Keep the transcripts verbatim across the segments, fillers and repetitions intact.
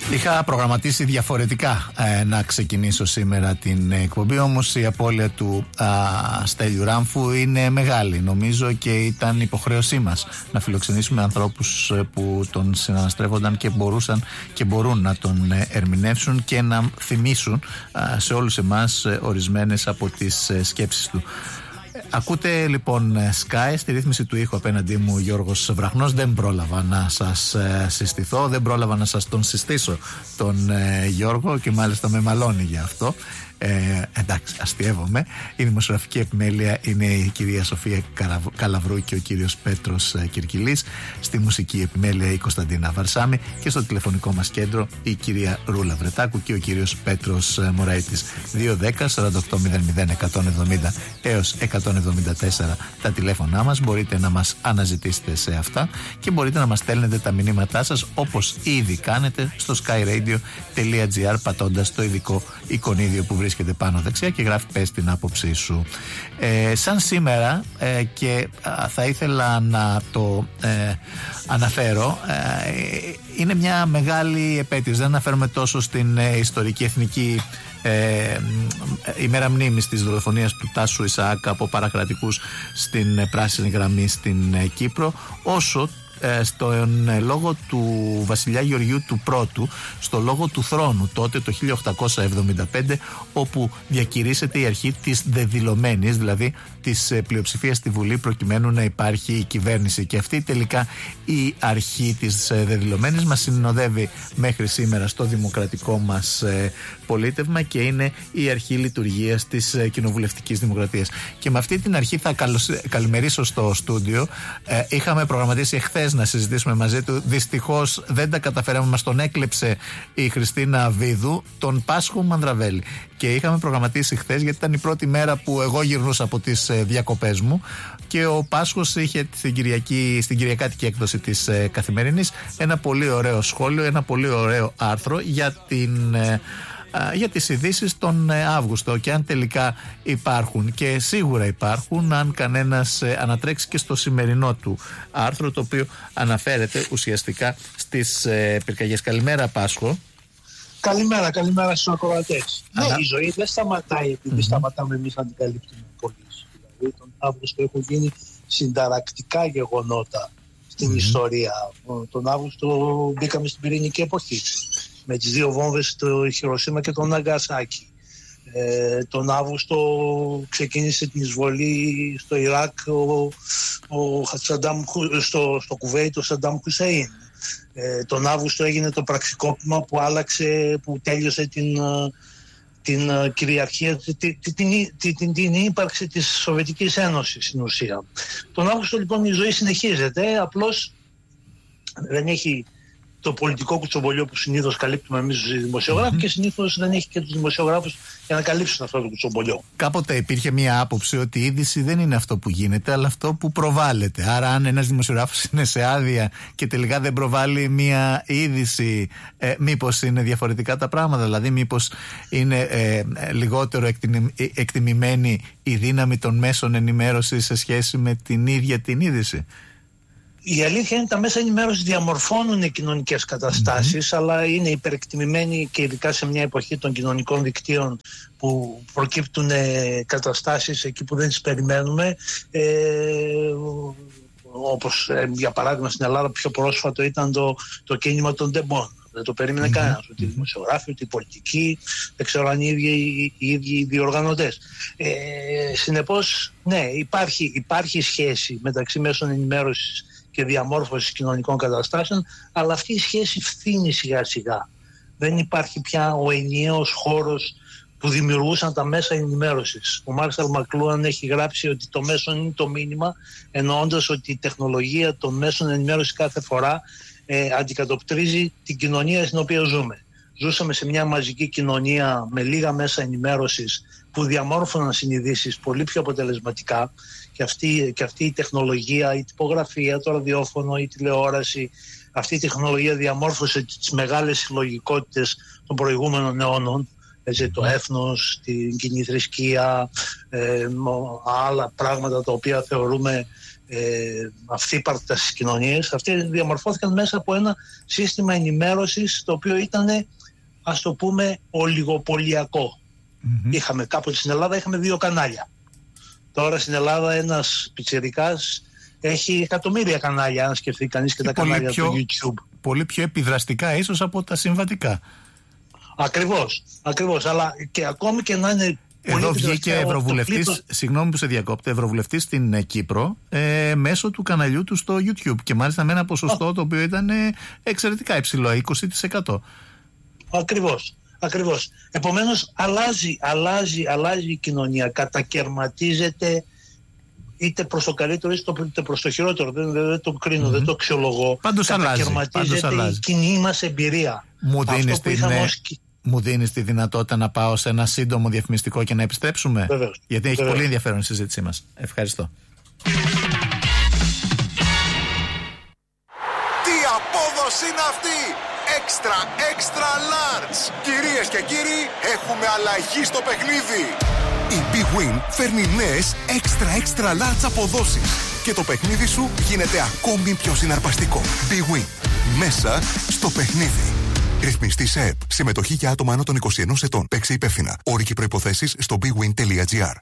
Είχα προγραμματίσει διαφορετικά ε, να ξεκινήσω σήμερα την εκπομπή, όμως η απώλεια του α, Στέλιου Ράμφου είναι μεγάλη. Νομίζω και ήταν υποχρέωσή μας να φιλοξενήσουμε ανθρώπους που τον συναναστρέφονταν και μπορούσαν και μπορούν να τον ερμηνεύσουν και να θυμίσουν α, σε όλους εμάς ορισμένες από τις σκέψεις του. Ακούτε λοιπόν Sky, στη ρύθμιση του ήχου απέναντί μου Γιώργος Βραχνός. Δεν πρόλαβα να σας ε, συστηθώ, δεν πρόλαβα να σας τον συστήσω τον ε, Γιώργο και μάλιστα με μαλώνει για αυτό. Ε, εντάξει, αστειεύομαι. Η δημοσιογραφική επιμέλεια είναι η κυρία Σοφία Καλαβρού και ο κύριος Πέτρος Κυρκυλής. Στη μουσική επιμέλεια η Κωνσταντίνα Βαρσάμη και στο τηλεφωνικό μας κέντρο η κυρία Ρούλα Βρετάκου και ο κύριος Πέτρος Μωραήτης. δύο δέκα σαράντα οκτώ μηδέν μηδέν εκατόν εβδομήντα έως εκατόν εβδομήντα τέσσερα τα τηλέφωνά μας. Μπορείτε να μας αναζητήσετε σε αυτά και μπορείτε να μας στέλνετε τα μηνύματά σας όπως ήδη κάνετε στο skyradio.gr πατώντας το ειδικό εικονίδιο που βρίσκεται πάνω δεξιά και γράφει πες την άποψή σου. Ε, σαν σήμερα ε, και α, θα ήθελα να το ε, αναφέρω, ε, είναι μια μεγάλη επέτειος. Δεν αναφέρομαι τόσο στην ε, ιστορική εθνική Ε, ημέρα μνήμης της δολοφονίας του Τάσου Ισαάκ από παρακρατικούς στην ε, πράσινη γραμμή στην ε, Κύπρο, όσο ε, στον ε, λόγο του βασιλιά Γεωργίου του Πρώτου, στο λόγο του θρόνου τότε το χίλια οκτακόσια εβδομήντα πέντε, όπου διακηρύσσεται η αρχή της δεδηλωμένης, δηλαδή της ε, πλειοψηφίας στη Βουλή προκειμένου να υπάρχει η κυβέρνηση. Και αυτή τελικά η αρχή της ε, δεδηλωμένης μας συνοδεύει μέχρι σήμερα στο δημοκρατικό μας ε, πολίτευμα και είναι η αρχή λειτουργίας της ε, κοινοβουλευτικής δημοκρατίας. Και με αυτή την αρχή θα καλωσ... καλημερίσω στο στούντιο. Ε, είχαμε προγραμματίσει εχθές να συζητήσουμε μαζί του. Δυστυχώς δεν τα καταφέραμε, μας τον έκλεψε η Χριστίνα Βίδου, τον Πάσχο Μανδραβέλη. Και είχαμε προγραμματίσει χθες γιατί ήταν η πρώτη μέρα που εγώ γυρνούσα από τις ε, διακοπές μου και ο Πάσχος είχε στην, Κυριακή, στην Κυριακάτικη έκδοση της ε, Καθημερινής ένα πολύ ωραίο σχόλιο, ένα πολύ ωραίο άρθρο για την... Ε, για τις ειδήσεις τον Αύγουστο και αν τελικά υπάρχουν, και σίγουρα υπάρχουν αν κανένας ανατρέξει και στο σημερινό του άρθρο, το οποίο αναφέρεται ουσιαστικά στις πυρκαγιές. Καλημέρα Πάσχο. Καλημέρα, καλημέρα στους ακροατές. Ανα... Ναι, η ζωή δεν σταματάει επειδή mm-hmm. σταματάμε εμείς να την καλύπτουμε πολίς. Δηλαδή τον Αύγουστο έχουν γίνει συνταρακτικά γεγονότα στην mm-hmm. ιστορία. Τον Αύγουστο μπήκαμε στην πυρηνική εποχή με τις δύο βόμβες στο Χιροσίμα και τον Ναγκασάκι. Ε, τον Αύγουστο ξεκίνησε την εισβολή στο Ιράκ ο, ο Σαντάμ, στο, στο Κουβέιτ ο Σαντάμ Χουσέιν. Ε, τον Αύγουστο έγινε το πραξικόπημα που άλλαξε, που τέλειωσε την, την κυριαρχία, την, την, την, την, την ύπαρξη της Σοβιετικής Ένωσης στην ουσία. Τον Αύγουστο λοιπόν η ζωή συνεχίζεται, απλώς δεν έχει το πολιτικό κουτσομπολιό που συνήθως καλύπτουμε εμείς οι δημοσιογράφοι mm-hmm. και συνήθως δεν έχει και τους δημοσιογράφους για να καλύψουν αυτό το κουτσομπολιό. Κάποτε υπήρχε μια άποψη ότι η είδηση δεν είναι αυτό που γίνεται, αλλά αυτό που προβάλλεται. Άρα, αν ένας δημοσιογράφος είναι σε άδεια και τελικά δεν προβάλλει μια είδηση, ε, μήπως είναι διαφορετικά τα πράγματα, δηλαδή μήπως είναι ε, λιγότερο εκτιμη, εκτιμημένη η δύναμη των μέσων ενημέρωσης σε σχέση με την ίδια την είδηση. Η αλήθεια είναι ότι τα μέσα ενημέρωσης διαμορφώνουν κοινωνικές καταστάσεις, mm-hmm. αλλά είναι υπερεκτιμημένοι και ειδικά σε μια εποχή των κοινωνικών δικτύων που προκύπτουν καταστάσεις εκεί που δεν τις περιμένουμε. Ε, όπως ε, για παράδειγμα στην Ελλάδα πιο πρόσφατο ήταν το, το κίνημα των ντεμπών. Δεν το περίμενε mm-hmm. κανένας, ούτε οι δημοσιογράφοι, ούτε οι πολιτικοί, δεν ξέρω αν οι ίδιοι οι, ίδιοι οι διοργανωτές. Ε, συνεπώς, ναι, υπάρχει, υπάρχει σχέση μεταξύ μέσων ενημέρωσης και διαμόρφωσης κοινωνικών καταστάσεων, αλλά αυτή η σχέση φθήνει σιγά σιγά. Δεν υπάρχει πια ο ενιαίος χώρος που δημιουργούσαν τα μέσα ενημέρωσης. Ο Μάρσαλ Μακλούαν έχει γράψει ότι το μέσο είναι το μήνυμα, εννοώντας ότι η τεχνολογία των μέσων ενημέρωσης κάθε φορά ε, αντικατοπτρίζει την κοινωνία στην οποία ζούμε. Ζούσαμε σε μια μαζική κοινωνία με λίγα μέσα ενημέρωσης που διαμόρφωναν συνειδήσεις πολύ πιο αποτελεσματικά και αυτή, και αυτή η τεχνολογία, η τυπογραφία, το ραδιόφωνο, η τηλεόραση, αυτή η τεχνολογία διαμόρφωσε τις μεγάλες συλλογικότητες των προηγούμενων αιώνων, έτσι, το έθνος, την κοινή θρησκεία, ε, άλλα πράγματα τα οποία θεωρούμε ε, αυθύπαρτα στις κοινωνίες, αυτοί διαμορφώθηκαν μέσα από ένα σύστημα ενημέρωσης το οποίο ήταν, ας το πούμε, ολιγοπολιακό. Mm-hmm. Είχαμε κάποτε στην Ελλάδα είχαμε δύο κανάλια. Τώρα στην Ελλάδα ένας πιτσιρικάς έχει εκατομμύρια κανάλια, αν σκεφτεί κανείς και, και τα κανάλια πιο, του YouTube. Πολύ πιο επιδραστικά ίσως από τα συμβατικά. Ακριβώς, ακριβώς, αλλά και ακόμη και να είναι... Εδώ βγήκε ευρωβουλευτής, πλήτος... συγγνώμη που σε διακόπτω, ευρωβουλευτής στην ε, Κύπρο ε, μέσω του καναλιού του στο YouTube και μάλιστα με ένα ποσοστό oh. το οποίο ήταν ε, εξαιρετικά υψηλό, είκοσι τοις εκατό. Ακριβώς, ακριβώς. Επομένως αλλάζει, αλλάζει, αλλάζει η κοινωνία, κατακαιρματίζεται είτε προς το καλύτερο είτε προς το χειρότερο, δεν, δεν το κρίνω, mm-hmm. δεν το αξιολογώ. Πάντως αλλάζει, πάντως αλλάζει. Η κοινή μας εμπειρία. Μου δίνεις την... ως... Μου δίνεις τη δυνατότητα να πάω σε ένα σύντομο διαφημιστικό και να επιστρέψουμε? Βεβαίως. Γιατί έχει Βεβαίως. πολύ ενδιαφέρον η συζήτησή μας. Ευχαριστώ. Τι απόδοση είναι αυτή! Extra, extra large! Κυρίες και κύριοι, έχουμε αλλαγή στο παιχνίδι! Η Big Win φέρνει νέες extra, extra large αποδόσεις και το παιχνίδι σου γίνεται ακόμη πιο συναρπαστικό. Big Win. Μέσα στο παιχνίδι. Ρυθμιστή σε ΕΠ. Συμμετοχή για άτομα άνω των είκοσι ενός ετών. Παίξε υπεύθυνα. Όροι και προϋποθέσεις στο big win τελεία gr.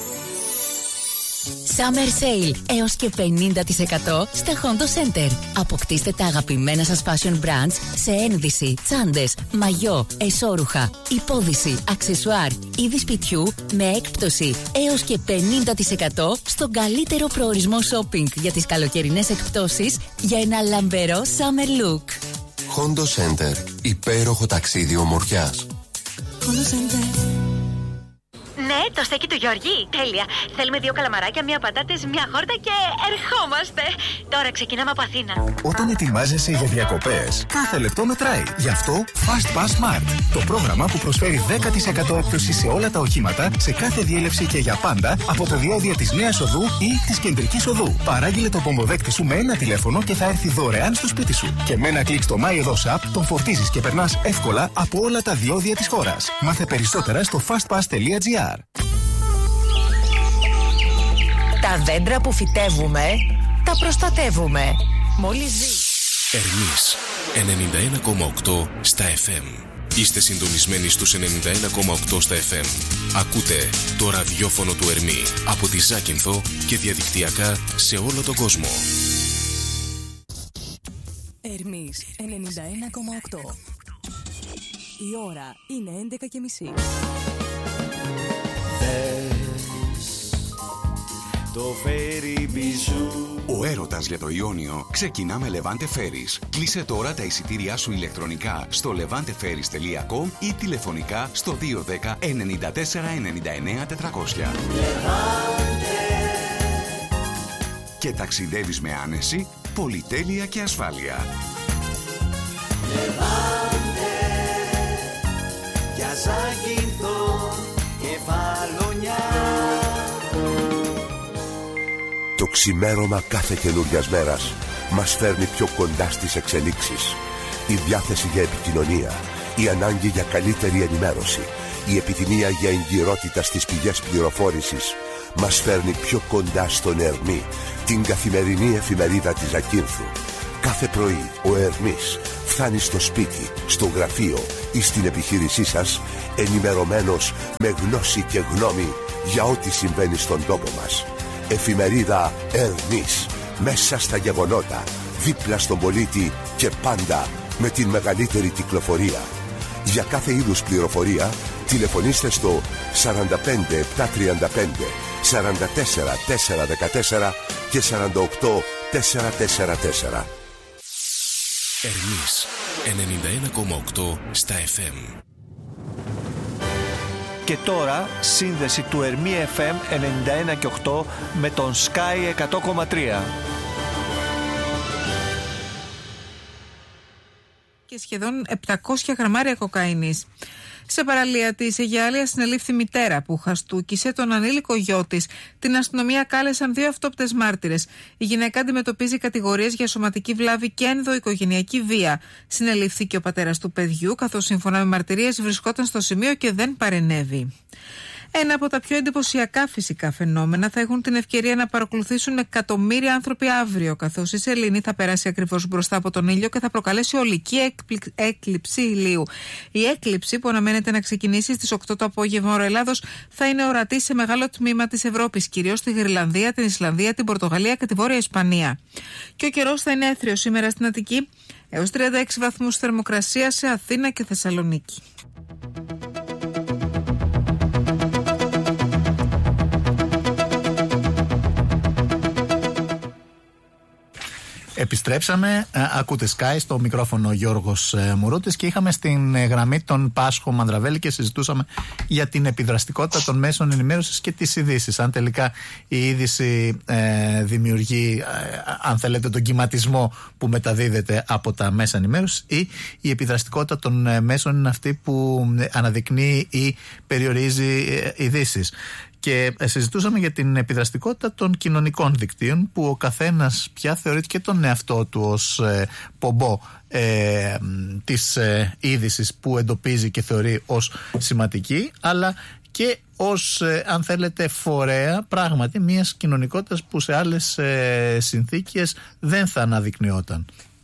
Summer Sale έως και πενήντα τοις εκατό στα Hondo Center. Αποκτήστε τα αγαπημένα σας fashion brands σε ένδυση, τσάντες, μαγιό, εσώρουχα, υπόδυση, αξεσουάρ, είδη σπιτιού με έκπτωση έως και πενήντα τοις εκατό στον καλύτερο προορισμό shopping για τις καλοκαιρινές εκπτώσεις για ένα λαμπερό summer look. Hondo Center. Υπέροχο ταξίδι ομορφιάς. Hondo Center. Ναι, το στέκι του Γιώργη. Τέλεια. Θέλουμε δύο καλαμαράκια, μία πατάτες, μία χόρτα και ερχόμαστε. Τώρα ξεκινάμε από Αθήνα. Όταν ετοιμάζεσαι για διακοπές, κάθε λεπτό μετράει. Γι' αυτό Fast Pass Smart. Το πρόγραμμα που προσφέρει δέκα τοις εκατό έκπτωση σε όλα τα οχήματα, σε κάθε διέλευση και για πάντα, από το διόδια της Νέας Οδού ή της Κεντρικής Οδού. Παράγγειλε το πομποδέκτη σου με ένα τηλέφωνο και θα έρθει δωρεάν στο σπίτι σου. Και με ένα κλικ στο MyEdos App τον φορτίζεις και περνάς εύκολα από όλα τα διόδια της χώρας. Μάθε περισσότερα στο fastpass τελεία gr. Τα δέντρα που φυτεύουμε, τα προστατεύουμε. Μόλις δει. Ερμής ενενήντα ένα κόμμα οκτώ στα εφ εμ. Είστε συντονισμένοι στους ενενήντα ένα κόμμα οκτώ στα εφ εμ. Ακούτε το ραδιόφωνο του Ερμή από τη Ζάκυνθο και διαδικτυακά σε όλο τον κόσμο. Ερμής ενενήντα ένα κόμμα οκτώ. Η ώρα είναι έντεκα και μισή. Το Ferry Bijou. Ο έρωτας για το Ιόνιο ξεκινά με Levante Ferries. Κλείσε τώρα τα εισιτήριά σου ηλεκτρονικά στο levante ferries τελεία com ή τηλεφωνικά στο δύο ένα μηδέν εννιά τέσσερα εννιά εννιά τετρακόσια. Και ταξιδεύεις με άνεση, πολυτέλεια και ασφάλεια. Levante, για Ζάκυνθο και Φαλονιά. Το ξημέρωμα κάθε καινούριας μέρας μας φέρνει πιο κοντά στις εξελίξεις. Η διάθεση για επικοινωνία, η ανάγκη για καλύτερη ενημέρωση, η επιθυμία για εγκυρότητα στις πηγές πληροφόρησης μας φέρνει πιο κοντά στον Ερμή, την καθημερινή εφημερίδα της Ζακύνθου. Κάθε πρωί ο Ερμής φτάνει στο σπίτι, στο γραφείο ή στην επιχείρησή σας ενημερωμένος με γνώση και γνώμη για ό,τι συμβαίνει στον τόπο μας. Εφημερίδα Ερμής, μέσα στα γεγονότα, δίπλα στον πολίτη και πάντα με την μεγαλύτερη κυκλοφορία. Για κάθε είδους πληροφορία τηλεφωνήστε στο σαράντα πέντε επτακόσια τριάντα πέντε σαράντα τέσσερα τετρακόσια δεκατέσσερα και σαράντα οκτώ τετρακόσια σαράντα τέσσερα. Ερμής ενενήντα ένα κόμμα οκτώ στα εφ εμ. Και τώρα σύνδεση του Ερμή εφ εμ ενενήντα ένα και οκτώ με τον Sky εκατό κόμμα τρία. Και σχεδόν επτακόσια γραμμάρια κοκαίνης. Σε παραλία της Αιγιάλειας συνελήφθη μητέρα που χαστούκισε τον ανήλικο γιο της. Την αστυνομία κάλεσαν δύο αυτόπτες μάρτυρες. Η γυναίκα αντιμετωπίζει κατηγορίες για σωματική βλάβη και ενδοοικογενειακή βία. Συνελήφθηκε ο πατέρας του παιδιού, καθώς σύμφωνα με μαρτυρίες βρισκόταν στο σημείο και δεν παρενέβη. Ένα από τα πιο εντυπωσιακά φυσικά φαινόμενα θα έχουν την ευκαιρία να παρακολουθήσουν εκατομμύρια άνθρωποι αύριο, καθώς η σελήνη θα περάσει ακριβώς μπροστά από τον ήλιο και θα προκαλέσει ολική έκλειψη ηλίου. Η έκλειψη, που αναμένεται να ξεκινήσει στις οκτώ το απόγευμα ώρα Ελλάδος, θα είναι ορατή σε μεγάλο τμήμα της Ευρώπης, κυρίως στη Γρυλανδία, την Ισλανδία, την Πορτογαλία και τη Βόρεια Ισπανία. Και ο καιρός θα είναι έθριος σήμερα στην Αττική, έως τριάντα έξι βαθμούς θερμοκρασία σε Αθήνα και Θεσσαλονίκη. Επιστρέψαμε, ακούτε Sky, στο μικρόφωνο Γιώργος Μουρούτης, και είχαμε στην γραμμή τον Πάσχο Μανδραβέλη και συζητούσαμε για την επιδραστικότητα των μέσων ενημέρωσης και τις ειδήσεις. Αν τελικά η είδηση ε, δημιουργεί, ε, αν θέλετε, τον κυματισμό που μεταδίδεται από τα μέσα ενημέρωσης, ή η επιδραστικότητα των ε, μέσων είναι αυτή που αναδεικνύει ή περιορίζει ε, ειδήσεις. Και συζητούσαμε για την επιδραστικότητα των κοινωνικών δικτύων, που ο καθένας πια θεωρείται και τον εαυτό του ως ε, πομπό ε, της ε, είδησης που εντοπίζει και θεωρεί ως σημαντική, αλλά και ως, ε, αν θέλετε, φορέα πράγματι μιας κοινωνικότητας που σε άλλες ε, συνθήκες δεν θα αναδεικνυόταν.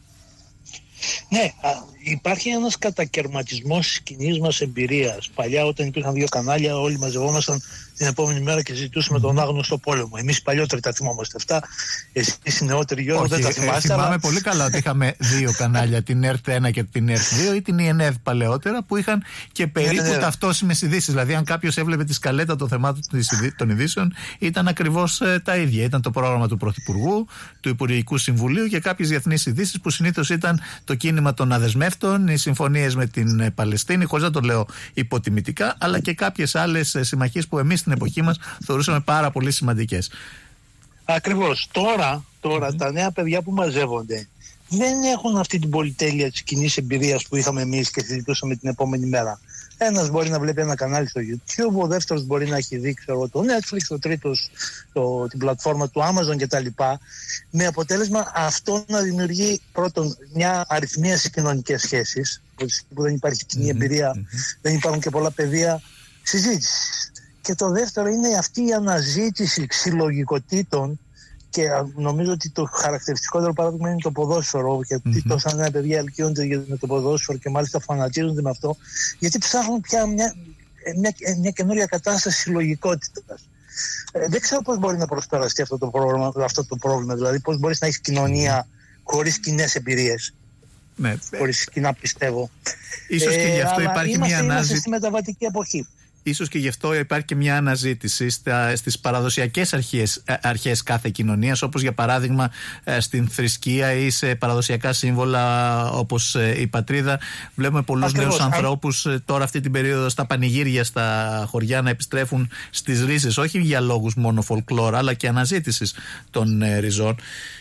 Ναι, υπάρχει ένας κατακαιρματισμός της κοινής μας εμπειρίας. Παλιά, όταν υπήρχαν δύο κανάλια, όλοι μαζευόμασταν την επόμενη μέρα και ζητούσαμε τον άγνωστο πόλεμο. Εμείς οι παλιότεροι τα θυμόμαστε αυτά. Εσείς οι νεότεροι, Γιώργο, δεν τα θυμάστε. Θυμάμαι αλλά... πολύ καλά ότι είχαμε δύο κανάλια, την ΕΡΤ ένα και την ΕΡΤ δύο, ή την ΙΕΝΕΔ παλαιότερα, που είχαν και περίπου ναι, ναι. ταυτόσιμες ειδήσεις. Δηλαδή, αν κάποιος έβλεπε τη σκαλέτα των θεμάτων των ειδήσεων, ήταν ακριβώς ε, τα ίδια. Ήταν το πρόγραμμα του Πρωθυπουργού, του Υπουργικού Συμβουλίου και κάποιες διεθνείς ειδήσεις που συνήθως ήταν το κίνημα των αδεσμεύτων, οι συμφωνίες με την Παλαιστίνη, χωρίς να το λέω υποτιμητικά, αλλά και κάποιες άλλες συμμαχίες που εμείς στην εποχή μας θεωρούσαμε πάρα πολύ σημαντικές. Ακριβώς. Τώρα, τώρα mm-hmm. τα νέα παιδιά που μαζεύονται δεν έχουν αυτή την πολυτέλεια της κοινής εμπειρίας που είχαμε εμείς και συζητούσαμε την επόμενη μέρα. Ένας μπορεί να βλέπει ένα κανάλι στο YouTube, ο δεύτερος μπορεί να έχει δει, ξέρω, το Netflix, ο τρίτος το, την πλατφόρμα του Amazon κτλ. Με αποτέλεσμα αυτό να δημιουργεί πρώτον μια αριθμία στις κοινωνικές σχέσεις, που δεν υπάρχει κοινή εμπειρία, mm-hmm. δεν υπάρχουν και πολλά πεδία συζήτησης. Και το δεύτερο είναι αυτή η αναζήτηση συλλογικοτήτων, και νομίζω ότι το χαρακτηριστικότερο παράδειγμα είναι το ποδόσφαιρο, γιατί mm-hmm. τόσα νέα παιδιά ελκύονται με το ποδόσφαιρο και μάλιστα φανατίζονται με αυτό, γιατί ψάχνουν πια μια, μια, μια καινούρια κατάσταση συλλογικότητας. Ε, δεν ξέρω πώς μπορεί να προσπεραστεί αυτό το, πρόγραμμα, αυτό το πρόβλημα, δηλαδή πώς μπορείς να έχεις κοινωνία χωρίς κοινές εμπειρίες. Ναι. Χωρίς κοινά, πιστεύω. Ίσως και γι' αυτό ε, υπάρχει είμαστε, μια ανάζητηση. Είμαστε στη μεταβατική εποχή. Ίσως και γι' αυτό υπάρχει και μια αναζήτηση στα, στις παραδοσιακές αρχές, αρχές κάθε κοινωνίας, όπως για παράδειγμα στην θρησκεία ή σε παραδοσιακά σύμβολα όπως η πατρίδα. Βλέπουμε πολλούς Ακριβώς. νέους ανθρώπους τώρα αυτή την περίοδο στα πανηγύρια στα χωριά να επιστρέφουν στις ρίζες, όχι για λόγους μόνο folklore, αλλά και αναζήτησης των ριζών.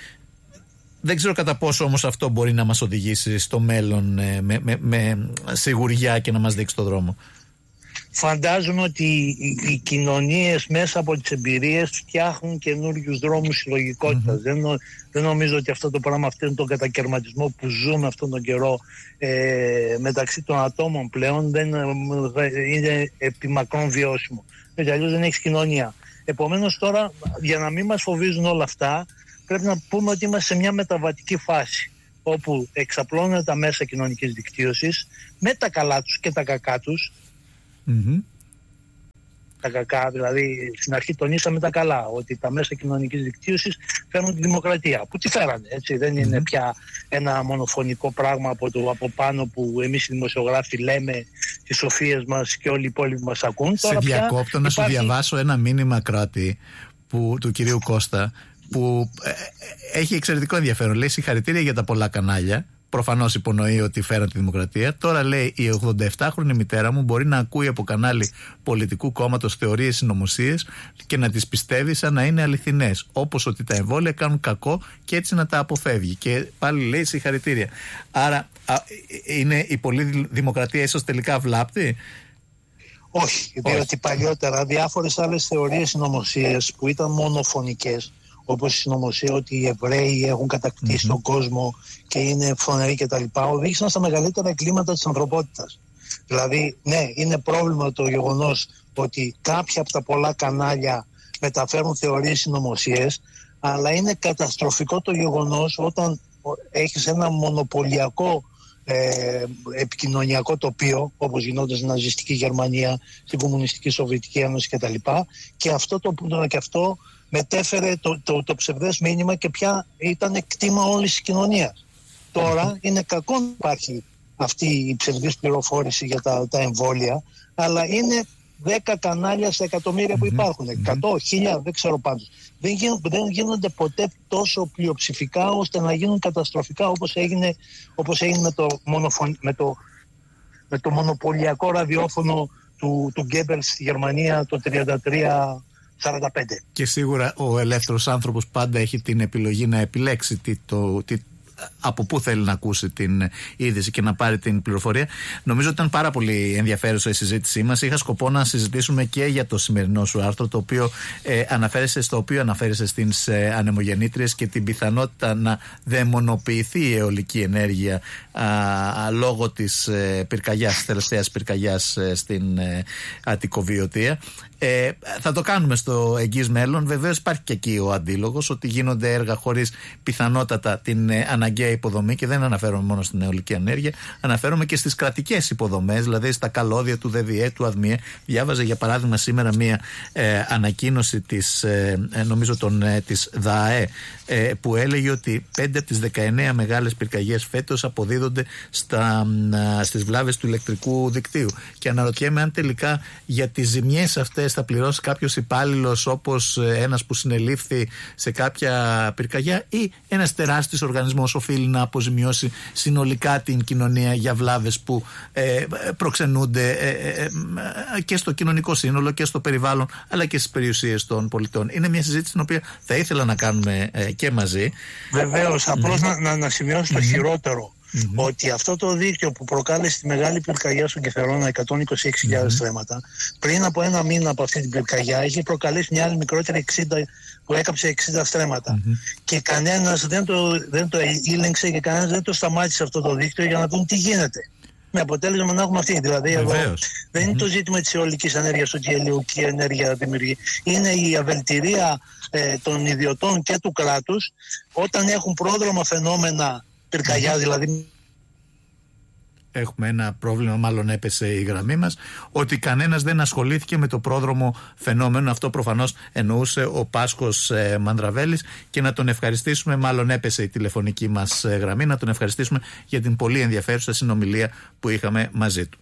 Δεν ξέρω κατά πόσο όμως αυτό μπορεί να μας οδηγήσει στο μέλλον με, με, με σιγουριά και να μας δείξει το δρόμο. Φαντάζομαι ότι οι, οι κοινωνίες μέσα από τις εμπειρίες φτιάχνουν καινούριους δρόμους συλλογικότητας. Mm-hmm. Δεν, νο, δεν νομίζω ότι αυτό το πράγμα, αυτό είναι τον κατακαιρματισμό που ζούμε αυτόν τον καιρό ε, μεταξύ των ατόμων πλέον, δεν είναι επιμακρών βιώσιμο. Γιατί αλλιώς δεν έχεις κοινωνία. Επομένως τώρα, για να μην μας φοβίζουν όλα αυτά, πρέπει να πούμε ότι είμαστε σε μια μεταβατική φάση, όπου εξαπλώνουν τα μέσα κοινωνικής δικτύωσης με τα καλά τους και τα κακά τους. Mm-hmm. Τα κακά, δηλαδή στην αρχή τονίσαμε τα καλά, ότι τα μέσα κοινωνικής δικτύωσης φέρνουν τη δημοκρατία, που τη φέρανε, έτσι, δεν mm-hmm. είναι πια ένα μονοφωνικό πράγμα από, το, από πάνω που εμείς οι δημοσιογράφοι λέμε τις σοφίες μας και όλοι οι υπόλοιποι μας ακούν. Σε διακόπτω να υπάρχει... σου διαβάσω ένα μήνυμα, Κράτη, που, του κυρίου Κώστα, που ε, ε, έχει εξαιρετικό ενδιαφέρον. Λέει συγχαρητήρια για τα πολλά κανάλια. Προφανώς υπονοεί ότι φέραν τη δημοκρατία. Τώρα, λέει, η ογδονταεπτάχρονη μητέρα μου μπορεί να ακούει από κανάλι πολιτικού κόμματος θεωρίες συνωμοσίες και να τις πιστεύει σαν να είναι αληθινές. Όπως ότι τα εμβόλια κάνουν κακό και έτσι να τα αποφεύγει. Και πάλι λέει συγχαρητήρια. Άρα, α, είναι η πολλή δημοκρατία ίσως τελικά βλάπτει? Όχι, διότι παλιότερα διάφορες άλλες θεωρίες συνωμοσίες που ήταν μονοφωνικές, όπως η συνωμοσία ότι οι Εβραίοι έχουν κατακτήσει mm-hmm. τον κόσμο και είναι φωνεροί κτλ., οδήγησαν στα μεγαλύτερα εγκλήματα της ανθρωπότητας. Δηλαδή, ναι, είναι πρόβλημα το γεγονός ότι κάποια από τα πολλά κανάλια μεταφέρουν θεωρίες συνωμοσίες, αλλά είναι καταστροφικό το γεγονός όταν έχεις ένα μονοπωλιακό ε, επικοινωνιακό τοπίο, όπως γινόταν στην ναζιστική Γερμανία, στην κομμουνιστική Σοβιετική Ένωση κτλ. Και αυτό, το, και αυτό μετέφερε το, το, το ψευδές μήνυμα και πια ήταν κτήμα όλης της κοινωνίας. Τώρα είναι κακό να υπάρχει αυτή η ψευδής πληροφόρηση για τα, τα εμβόλια, αλλά είναι δέκα κανάλια στα εκατομμύρια που υπάρχουν. εκατό, χίλια, δεν ξέρω πάντως. Δεν, γίνον, δεν γίνονται ποτέ τόσο πλειοψηφικά ώστε να γίνουν καταστροφικά όπως έγινε, όπως έγινε με, το μονοφων, με, το, με το μονοπωλιακό ραδιόφωνο του, του Γκέμπελς στη Γερμανία το τριάντα τρία σαράντα πέντε. Και σίγουρα ο ελεύθερος άνθρωπος πάντα έχει την επιλογή να επιλέξει τι, το, τι, από πού θέλει να ακούσει την είδηση και να πάρει την πληροφορία. Νομίζω ότι ήταν πάρα πολύ ενδιαφέρουσα η συζήτησή μας. Είχα σκοπό να συζητήσουμε και για το σημερινό σου άρθρο, το οποίο ε, αναφέρεσαι, στο οποίο αναφέρεσαι στις ε, ανεμογεννήτριες και την πιθανότητα να δαιμονοποιηθεί η αιωλική ενέργεια α, α, λόγω της ε, πυρκαγιάς, της τελευταίας πυρκαγιάς ε, στην ε, Αττικοβιωτία. Ε, θα το κάνουμε στο εγγύς μέλλον. Βεβαίως υπάρχει και εκεί ο αντίλογος ότι γίνονται έργα χωρίς πιθανότατα την ε, αναγκαία υποδομή, και δεν αναφέρομαι μόνο στην αιωλική ενέργεια, αναφέρομαι και στις κρατικές υποδομές, δηλαδή στα καλώδια του ΔΔΕ, του ΑΔΜΙΕ. Διάβαζα για παράδειγμα σήμερα μία ε, ανακοίνωση της, ε, νομίζω τον, ε, της ΔΑΕ ε, που έλεγε ότι πέντε από τις δεκαεννέα μεγάλες πυρκαγιές φέτος αποδίδονται στα, ε, στις βλάβες του ηλεκτρικού δικτύου. Και αναρωτιέμαι αν τελικά για τις ζημιές αυτές θα πληρώσει κάποιος υπάλληλος όπως ένας που συνελήφθη σε κάποια πυρκαγιά, ή ένας τεράστιος οργανισμός οφείλει να αποζημιώσει συνολικά την κοινωνία για βλάβες που ε, προξενούνται ε, ε, ε, και στο κοινωνικό σύνολο και στο περιβάλλον αλλά και στις περιουσίες των πολιτών. Είναι μια συζήτηση την οποία θα ήθελα να κάνουμε ε, και μαζί. Βεβαίως, απλώς mm-hmm. να, να, να σημειώσω mm-hmm. το χειρότερο. Mm-hmm. Ότι αυτό το δίκτυο που προκάλεσε τη μεγάλη πυρκαγιά στον Κεφερόνα, εκατόν είκοσι έξι χιλιάδες mm-hmm. στρέμματα, πριν από ένα μήνα από αυτή την πυρκαγιά έχει προκαλέσει μια άλλη μικρότερη εξήντα που έκαψε εξήντα στρέμματα. Mm-hmm. Και κανένας δεν το, δεν το ήλεγξε και κανένας δεν το σταμάτησε αυτό το δίκτυο για να δουν τι γίνεται. Με αποτέλεσμα να έχουμε αυτή. Δηλαδή, εδώ δεν mm-hmm. είναι το ζήτημα της αιωλικής ενέργειας ότι η αιωλική ενέργεια δημιουργεί. Είναι η αβελτηρία ε, των ιδιωτών και του κράτους όταν έχουν πρόδρομα φαινόμενα πυρκαγιά, δηλαδή. Έχουμε ένα πρόβλημα, μάλλον έπεσε η γραμμή μας, ότι κανένας δεν ασχολήθηκε με το πρόδρομο φαινόμενο. Αυτό προφανώς εννοούσε ο Πάσχος ε, Μανδραβέλης, και να τον ευχαριστήσουμε, μάλλον έπεσε η τηλεφωνική μας ε, γραμμή, να τον ευχαριστήσουμε για την πολύ ενδιαφέρουσα συνομιλία που είχαμε μαζί του.